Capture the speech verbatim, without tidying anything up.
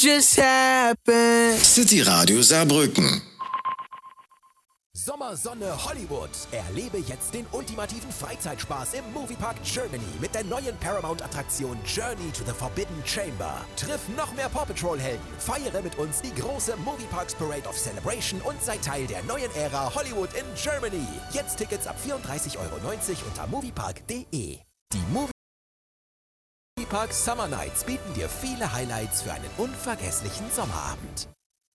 just happened. City Radio Saarbrücken. Sommer, Sonne, Hollywood. Erlebe jetzt den ultimativen Freizeitspaß im Moviepark Germany mit der neuen Paramount-Attraktion Journey to the Forbidden Chamber. Triff noch mehr Paw Patrol-Helden, feiere mit uns die große Movieparks Parade of Celebration und sei Teil der neuen Ära Hollywood in Germany. Jetzt Tickets ab vierunddreißig Euro neunzig unter moviepark punkt de. Die Moviepark Summer Nights bieten dir viele Highlights für einen unvergesslichen Sommerabend.